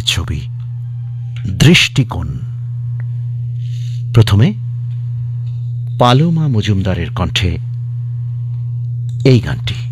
ছবি দৃষ্টিকোণ। প্রথমে পালোমা মজুমদারের কণ্ঠে এই গানটি।